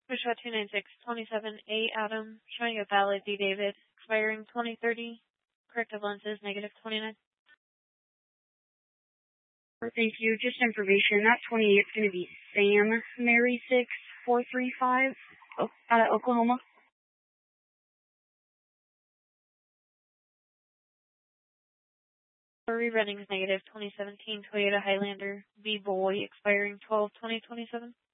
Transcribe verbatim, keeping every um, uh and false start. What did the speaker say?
Joshua two nine six twenty-seven A Adam, showing a valid D David, expiring twenty thirty. Corrective lenses, negative twenty-nine. Thank you. Just information, that twenty-eight is going to be Sam Mary six four three five out of Oklahoma. Rerunnings, negative twenty seventeen Toyota Highlander B Boy, expiring twelve twenty twenty-seven.